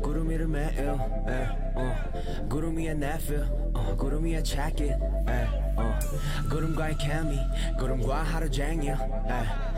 구름 위를 매일 구름 위에 내 feel 구름 위에 check it 구름과의 케미 구름과 하루 종일